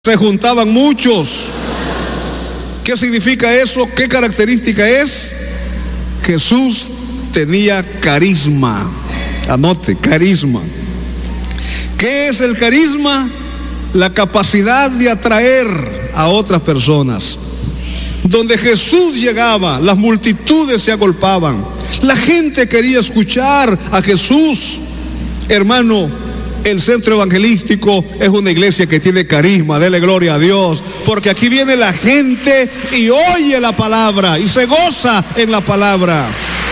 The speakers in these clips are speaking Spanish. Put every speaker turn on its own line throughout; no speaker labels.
Se juntaban muchos. ¿Qué significa eso? ¿Qué característica es? Jesús tenía carisma. Anote, carisma. ¿Qué es el carisma? La capacidad de atraer a otras personas. Donde Jesús llegaba, las multitudes se agolpaban. La gente quería escuchar a Jesús. Hermano, el centro evangelístico es una iglesia que tiene carisma. Dele gloria a Dios, porque aquí viene la gente y oye la palabra y se goza en la palabra.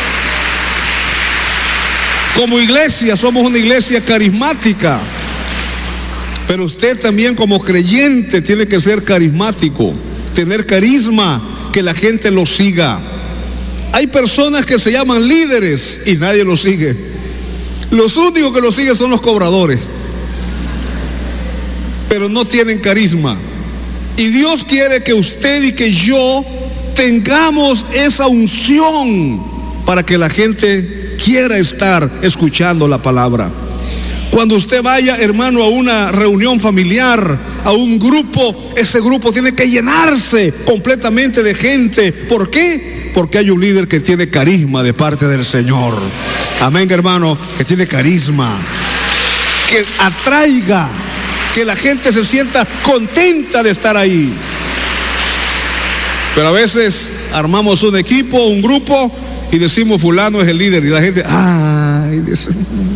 Como iglesia somos una iglesia carismática, pero usted también como creyente tiene que ser carismático, tener carisma, que la gente lo siga. Hay personas que se llaman líderes y nadie los sigue. Los únicos que lo siguen son los cobradores, pero no tienen carisma. Y Dios quiere que usted y que yo tengamos esa unción para que la gente quiera estar escuchando la palabra. Cuando usted vaya, hermano, a una reunión familiar, a un grupo, ese grupo tiene que llenarse completamente de gente. ¿Por qué? Porque hay un líder que tiene carisma de parte del Señor. Amén, hermano, que tiene carisma, que atraiga, que la gente se sienta contenta de estar ahí. Pero a veces armamos un equipo, un grupo, y decimos fulano es el líder, y la gente, ay, dice,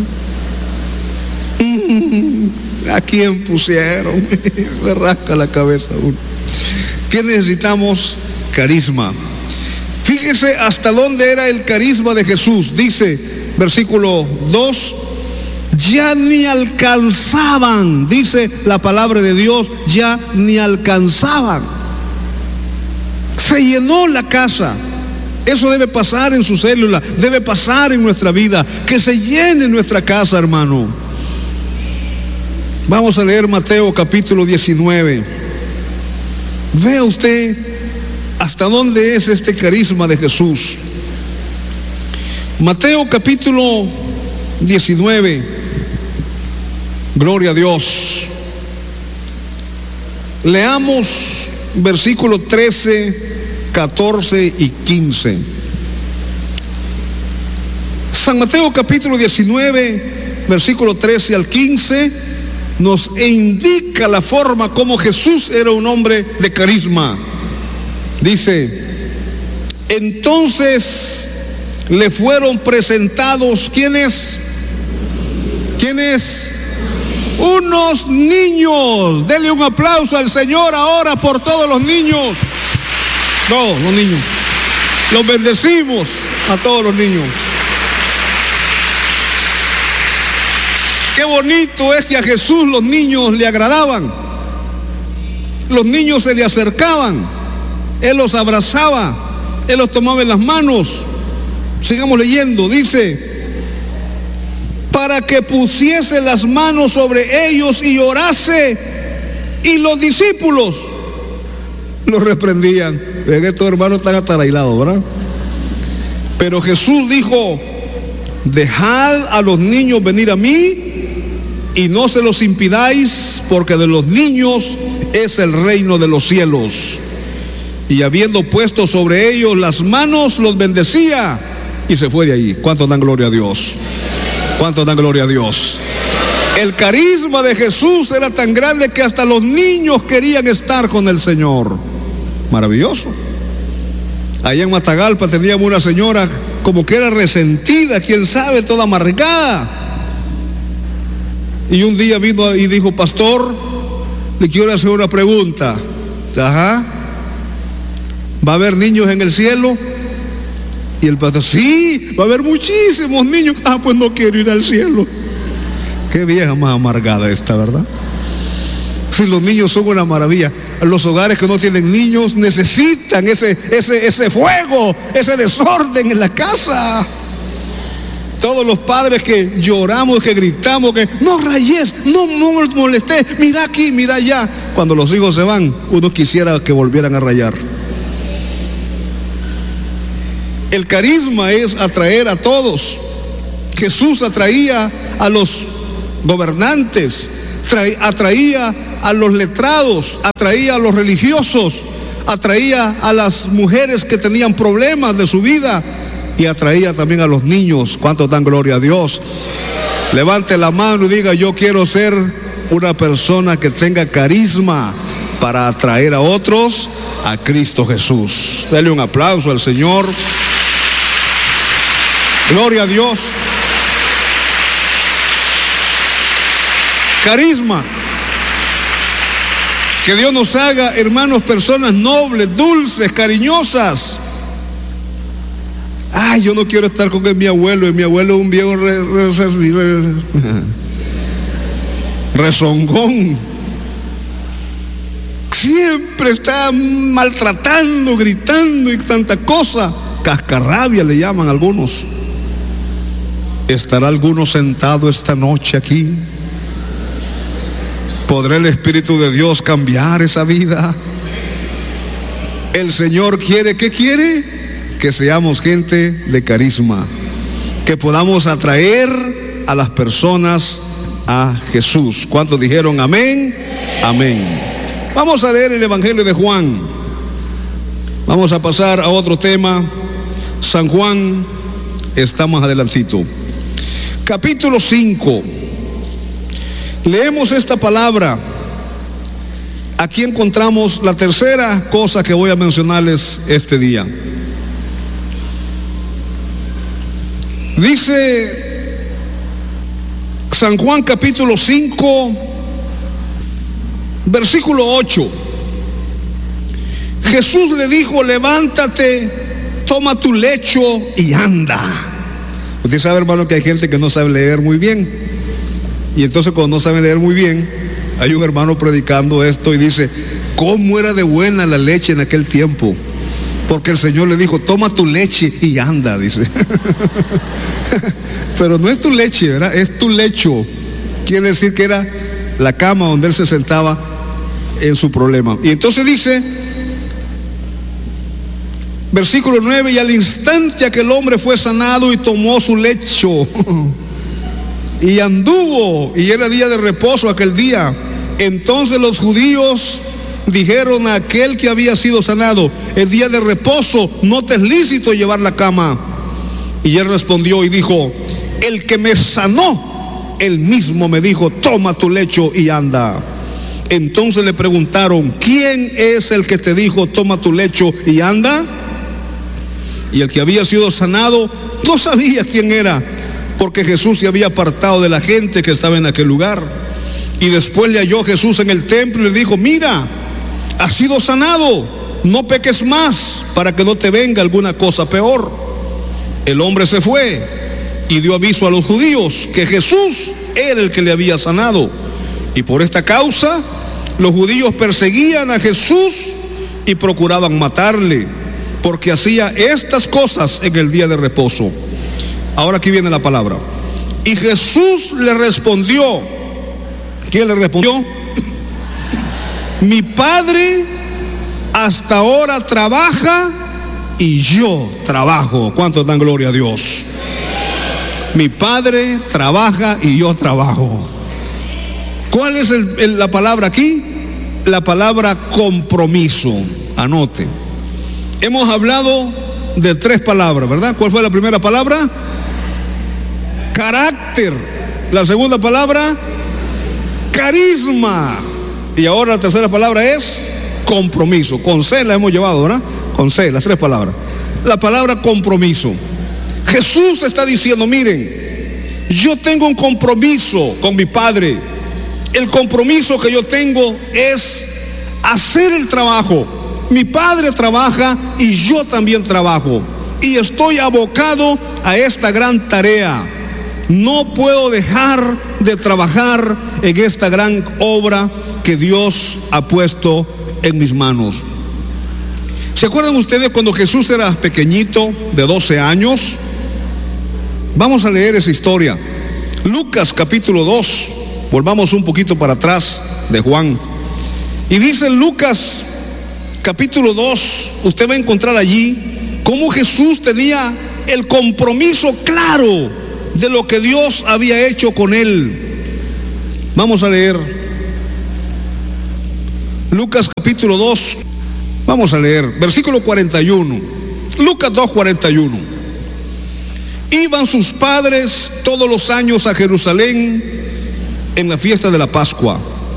¿a quién pusieron? Se rasca la cabeza uno. ¿Qué necesitamos? Carisma. Fíjese hasta dónde era el carisma de Jesús. Dice, versículo 2, ya ni alcanzaban, dice la palabra de Dios, ya ni alcanzaban. Se llenó la casa. Eso debe pasar en su célula, debe pasar en nuestra vida, que se llene nuestra casa, hermano. Vamos a leer Mateo capítulo 19. Vea usted hasta dónde es este carisma de Jesús. Mateo capítulo 19. Gloria a Dios. Leamos versículos 13, 14 y 15. San Mateo capítulo 19, versículo 13 al 15. Nos indica la forma como Jesús era un hombre de carisma. Dice, entonces le fueron presentados, ¿quiénes? ¿Quiénes? Unos niños. Denle un aplauso al Señor ahora por todos los niños. Todos los niños. Los bendecimos a todos los niños. Qué bonito es que a Jesús los niños le agradaban. Los niños se le acercaban. Él los abrazaba. Él los tomaba en las manos. Sigamos leyendo. Dice, para que pusiese las manos sobre ellos y orase. Y los discípulos los reprendían. Ven que estos hermanos están atarailados, ¿verdad? Pero Jesús dijo, dejad a los niños venir a mí y no se los impidáis, porque de los niños es el reino de los cielos. Y habiendo puesto sobre ellos las manos, los bendecía y se fue de ahí. ¿Cuántos dan gloria a Dios? ¿Cuántos dan gloria a Dios? El carisma de Jesús era tan grande que hasta los niños querían estar con el Señor. Maravilloso. Allá en Matagalpa teníamos una señora como que era resentida, quién sabe, toda amargada. Y un día vino y dijo, pastor, le quiero hacer una pregunta. Ajá. ¿Va a haber niños en el cielo? Y el pastor, sí, va a haber muchísimos niños. Ah, pues no quiero ir al cielo. Qué vieja más amargada esta, ¿verdad? Si los niños son una maravilla. Los hogares que no tienen niños necesitan ese fuego, ese desorden en la casa. Todos los padres que lloramos, que gritamos, que no rayes, no molestes, mira aquí, mira allá. Cuando los hijos se van, uno quisiera que volvieran a rayar. El carisma es atraer a todos. Jesús atraía a los gobernantes, atraía a los letrados, atraía a los religiosos, atraía a las mujeres que tenían problemas de su vida y atraía también a los niños. ¿Cuántos dan gloria a Dios? Levante la mano y diga: yo quiero ser una persona que tenga carisma para atraer a otros a Cristo Jesús. Dele un aplauso al Señor. Gloria a Dios. Carisma. Que Dios nos haga, hermanos, personas nobles, dulces, cariñosas. Ay, yo no quiero estar con mi abuelo. Y mi abuelo es un viejo rezongón. Siempre está maltratando, gritando y tanta cosa. Cascarrabia le llaman algunos. ¿Estará alguno sentado esta noche aquí? ¿Podrá el Espíritu de Dios cambiar esa vida? El Señor quiere, ¿qué quiere? Que seamos gente de carisma, que podamos atraer a las personas a Jesús. ¿Cuántos dijeron amén? Amén. Vamos a leer el Evangelio de Juan. Vamos a pasar a otro tema. San Juan está más adelantito. Capítulo 5. Leemos esta palabra. Aquí encontramos la tercera cosa que voy a mencionarles este día. Dice San Juan capítulo 5, versículo 8. Jesús le dijo: levántate, toma tu lecho y anda. Usted sabe, hermano, que hay gente que no sabe leer muy bien. Y entonces, cuando no sabe leer muy bien, hay un hermano predicando esto y dice: ¿cómo era de buena la leche en aquel tiempo? Porque el Señor le dijo: toma tu leche y anda, dice. Pero no es tu leche, ¿verdad? Es tu lecho. Quiere decir que era la cama donde él se sentaba en su problema. Y entonces dice, versículo 9: y al instante aquel hombre fue sanado y tomó su lecho y anduvo, y era día de reposo aquel día. Entonces los judíos dijeron a aquel que había sido sanado: el día de reposo no te es lícito llevar la cama. Y él respondió y dijo: el que me sanó, él mismo me dijo: toma tu lecho y anda. Entonces le preguntaron: ¿quién es el que te dijo toma tu lecho y anda? Y el que había sido sanado no sabía quién era, porque Jesús se había apartado de la gente que estaba en aquel lugar. Y después le halló Jesús en el templo y le dijo: mira, has sido sanado, no peques más, para que no te venga alguna cosa peor. El hombre se fue y dio aviso a los judíos que Jesús era el que le había sanado. Y por esta causa los judíos perseguían a Jesús y procuraban matarle, porque hacía estas cosas en el día de reposo. Ahora aquí viene la palabra. Y Jesús le respondió. ¿Quién le respondió? Mi Padre hasta ahora trabaja y yo trabajo. ¿Cuántos dan gloria a Dios? Mi Padre trabaja y yo trabajo. ¿Cuál es la palabra aquí? La palabra compromiso. Anote. Hemos hablado de 3 palabras, ¿verdad? ¿Cuál fue la primera palabra? Carácter. La segunda palabra, carisma. Y ahora la tercera palabra es compromiso. Con C la hemos llevado, ¿verdad? Con C, las 3 palabras. La palabra compromiso. Jesús está diciendo: miren, yo tengo un compromiso con mi Padre. El compromiso que yo tengo es hacer el trabajo. Mi Padre trabaja y yo también trabajo. Y estoy abocado a esta gran tarea. No puedo dejar de trabajar en esta gran obra que Dios ha puesto en mis manos. ¿Se acuerdan ustedes cuando Jesús era pequeñito, de 12 años? Vamos a leer esa historia. Lucas capítulo 2. Volvamos un poquito para atrás de Juan. Y dice en Lucas capítulo 2, usted va a encontrar allí cómo Jesús tenía el compromiso claro de lo que Dios había hecho con él. Vamos a leer Lucas capítulo 2, vamos a leer, versículo 41. Lucas 2, 41. Iban sus padres todos los años a Jerusalén en la fiesta de la Pascua.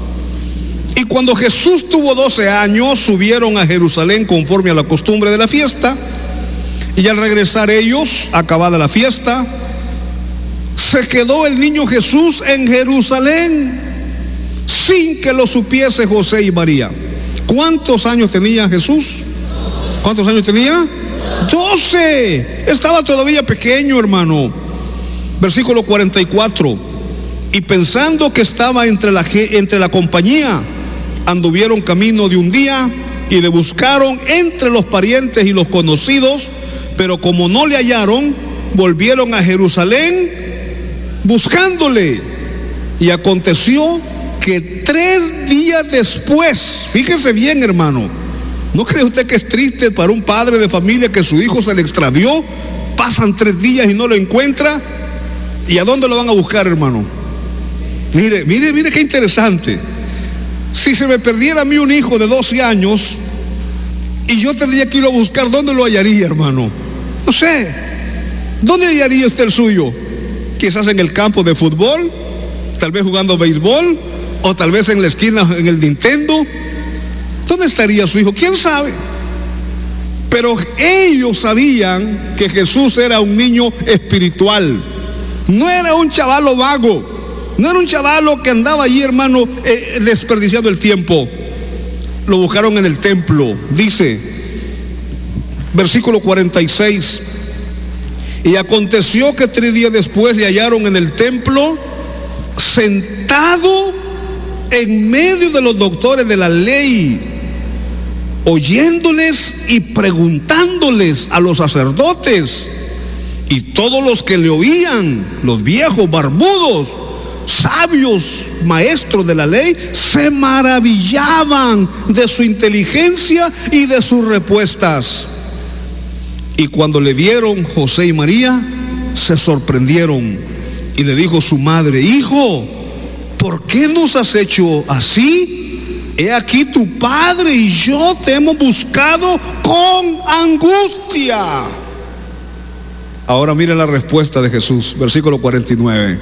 Y cuando Jesús tuvo 12 años, subieron a Jerusalén conforme a la costumbre de la fiesta. Y al regresar ellos, acabada la fiesta, se quedó el niño Jesús en Jerusalén, sin que lo supiese José y María. ¿Cuántos años tenía Jesús? ¿Cuántos años tenía? 12. Estaba todavía pequeño, hermano. Versículo 44. Y pensando que estaba entre la compañía, anduvieron camino de un día y le buscaron entre los parientes y los conocidos, pero como no le hallaron, volvieron a Jerusalén buscándole. Y aconteció que 3 días después, fíjese bien, hermano, ¿no cree usted que es triste para un padre de familia que su hijo se le extravió? Pasan 3 días y no lo encuentra. ¿Y a dónde lo van a buscar, hermano? Mire qué interesante. Si se me perdiera a mí un hijo de 12 años y yo tendría que irlo a buscar, ¿dónde lo hallaría, hermano? No sé. ¿Dónde hallaría usted el suyo? Quizás en el campo de fútbol, tal vez jugando béisbol, o tal vez en la esquina en el Nintendo. ¿Dónde estaría su hijo? ¿Quién sabe? Pero ellos sabían que Jesús era un niño espiritual. No era un chavalo vago. No era un chavalo que andaba allí, hermano, desperdiciando el tiempo. Lo buscaron en el templo. Dice, versículo 46. Y aconteció que 3 días después le hallaron en el templo, sentado en medio de los doctores de la ley, oyéndoles y preguntándoles a los sacerdotes. Y todos los que le oían, los viejos barbudos, sabios, maestros de la ley, se maravillaban de su inteligencia y de sus respuestas. Y cuando le vieron José y María, se sorprendieron. Y le dijo su madre: hijo, ¿por qué nos has hecho así? He aquí tu padre y yo te hemos buscado con angustia. Ahora miren la respuesta de Jesús, versículo 49.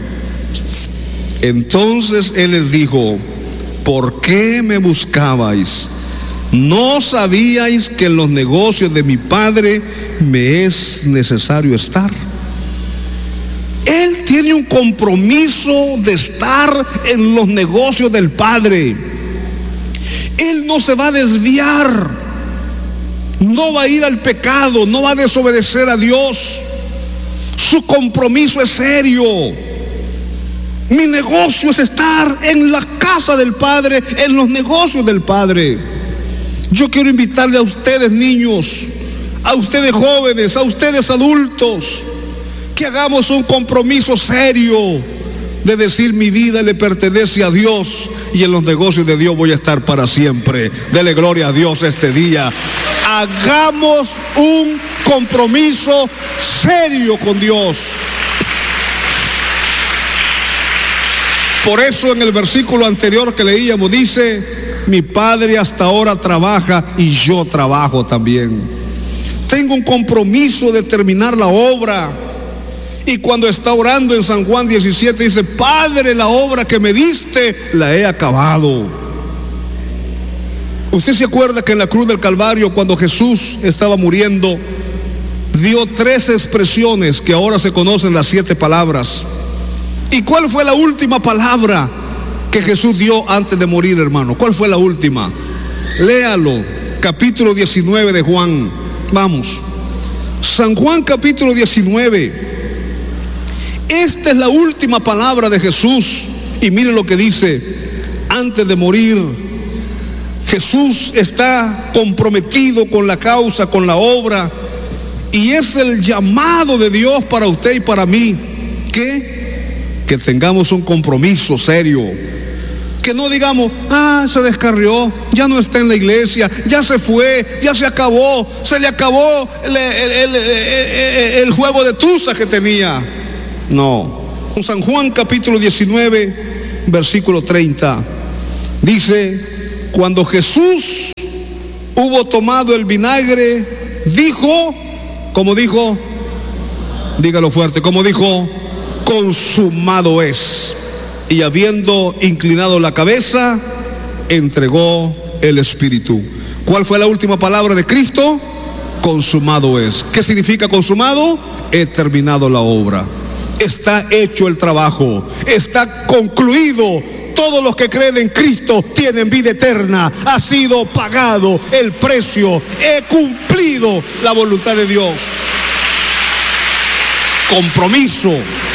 Entonces él les dijo: ¿por qué me buscabais? ¿No sabíais que en los negocios de mi padre me es necesario estar? Él tiene un compromiso de estar en los negocios del Padre. Él no se va a desviar, no va a ir al pecado, no va a desobedecer a Dios. Su compromiso es serio. Mi negocio es estar en la casa del Padre, en los negocios del Padre. Yo quiero invitarle a ustedes, niños, a ustedes jóvenes, a ustedes adultos, que hagamos un compromiso serio de decir: mi vida le pertenece a Dios y en los negocios de Dios voy a estar para siempre. Dele gloria a Dios este día. Hagamos un compromiso serio con Dios. Por eso en el versículo anterior que leíamos dice: mi padre hasta ahora trabaja y yo trabajo también. Tengo un compromiso de terminar la obra. Y cuando está orando en San Juan 17 dice: Padre, la obra que me diste la he acabado. Usted se acuerda que en la cruz del Calvario, cuando Jesús estaba muriendo, dio 3 expresiones que ahora se conocen, las 7 palabras. ¿Y cuál fue la última palabra que Jesús dio antes de morir, hermano? ¿Cuál fue la última? Léalo, capítulo 19 de Juan. Vamos, San Juan capítulo 19. Esta es la última palabra de Jesús. Y mire lo que dice antes de morir. Jesús está comprometido con la causa, con la obra, y es el llamado de Dios para usted y para mí que tengamos un compromiso serio. Que no digamos: se descarrió, ya no está en la iglesia, ya se fue, ya se acabó, se le acabó el juego de tusa que tenía. No. San Juan capítulo 19 versículo 30 dice: cuando Jesús hubo tomado el vinagre, dijo, como dijo, dígalo fuerte, como dijo, consumado es. Y habiendo inclinado la cabeza, entregó el Espíritu. ¿Cuál fue la última palabra de Cristo? Consumado es. ¿Qué significa consumado? He terminado la obra. Está hecho el trabajo. Está concluido. Todos los que creen en Cristo tienen vida eterna. Ha sido pagado el precio. He cumplido la voluntad de Dios. Compromiso.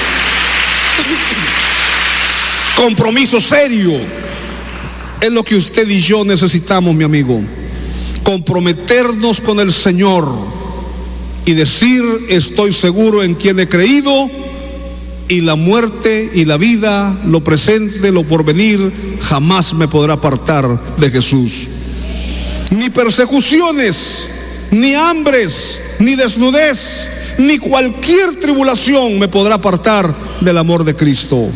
Compromiso serio. Es lo que usted y yo necesitamos, mi amigo. Comprometernos con el Señor y decir: estoy seguro en quien he creído, y la muerte y la vida, lo presente, lo porvenir, jamás me podrá apartar de Jesús. Ni persecuciones, ni hambres, ni desnudez, ni cualquier tribulación me podrá apartar del amor de Cristo.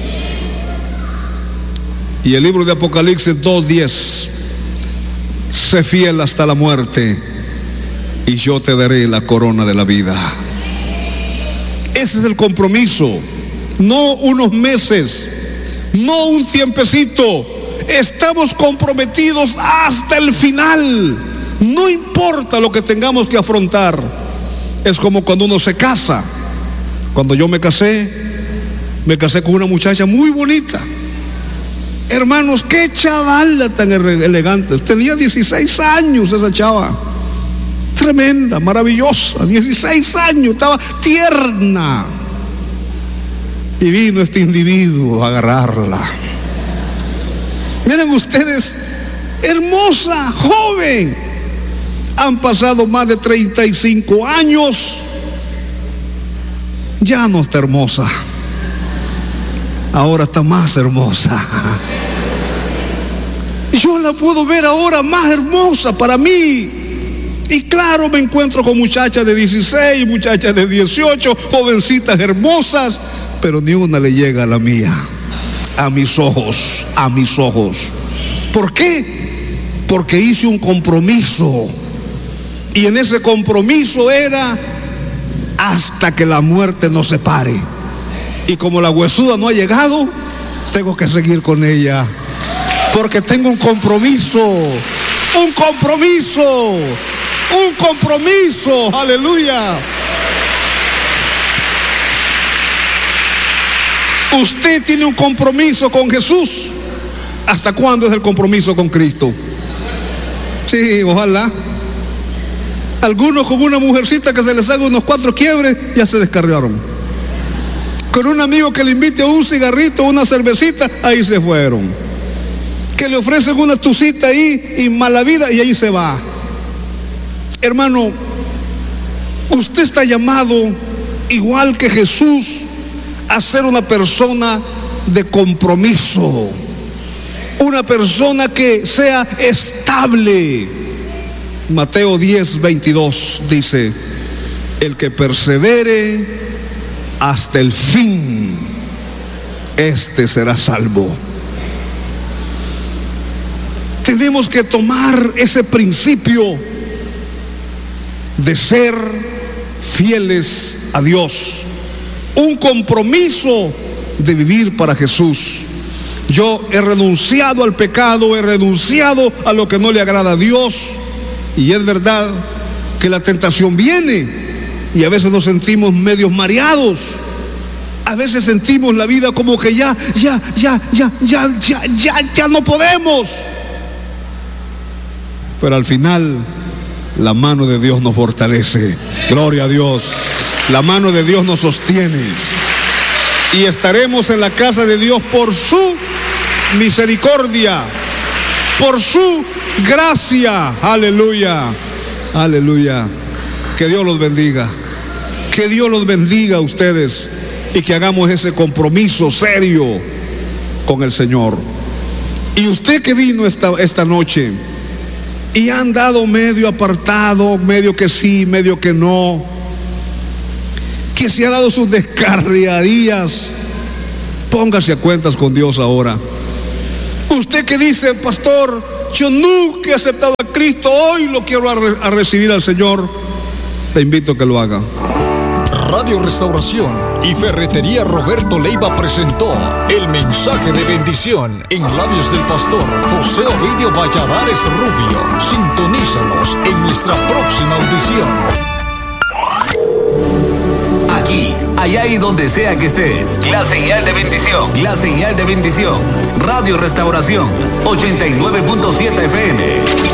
Y el libro de Apocalipsis 2:10: sé fiel hasta la muerte y yo te daré la corona de la vida. Ese es el compromiso. No unos meses, no un tiempecito. Estamos comprometidos hasta el final. No importa lo que tengamos que afrontar. Es como cuando uno se casa. Cuando yo me casé con una muchacha muy bonita. Hermanos, qué chavala tan elegante. Tenía 16 años esa chava. Tremenda, maravillosa. 16 años, estaba tierna. Y vino este individuo a agarrarla. Miren ustedes, hermosa, joven. Han pasado más de 35 años. Ya no está hermosa. Ahora está más hermosa. Yo la puedo ver ahora más hermosa para mí. Y claro, me encuentro con muchachas de 16, muchachas de 18, jovencitas hermosas, pero ni una le llega a la mía, a mis ojos, a mis ojos. ¿Por qué? Porque hice un compromiso. Y en ese compromiso era hasta que la muerte nos separe. Y como la huesuda no ha llegado, tengo que seguir con ella. Porque tengo un compromiso. Un compromiso. Un compromiso. Aleluya. Usted tiene un compromiso con Jesús. ¿Hasta cuándo es el compromiso con Cristo? Sí, ojalá. Algunos con una mujercita que se les haga unos 4 quiebres, ya se descarriaron. Con un amigo que le invite a un cigarrito, una cervecita, ahí se fueron. Que le ofrecen una tucita ahí y mala vida, y ahí se va. Hermano, usted está llamado, igual que Jesús, a ser una persona de compromiso. Una persona que sea estable. Mateo 10:22 dice: el que persevere hasta el fin, este será salvo. Tenemos que tomar ese principio de ser fieles a Dios, un compromiso de vivir para Jesús. Yo he renunciado al pecado, he renunciado a lo que no le agrada a Dios. Y es verdad que la tentación viene y a veces nos sentimos medios mareados. A veces sentimos la vida como que ya no podemos. Pero al final la mano de Dios nos fortalece. Gloria a Dios. La mano de Dios nos sostiene. Y estaremos en la casa de Dios por su misericordia, por su gracia. Aleluya. Aleluya. Que Dios los bendiga. Que Dios los bendiga a ustedes y que hagamos ese compromiso serio con el Señor. Y usted que vino esta noche y ha andado medio apartado, medio que sí, medio que no, que se ha dado sus descarriadías, póngase a cuentas con Dios ahora. Usted que dice: pastor, dicho, nunca he aceptado a Cristo, hoy lo quiero a recibir al Señor, te invito a que lo haga.
Radio Restauración y Ferretería Roberto Leiva presentó el mensaje de bendición en labios del pastor José Ovidio Valladares Rubio. Sintonízanos en nuestra próxima audición.
Aquí, allá y donde sea que estés. La señal de bendición. La señal de bendición. Radio Restauración 89.7 FM.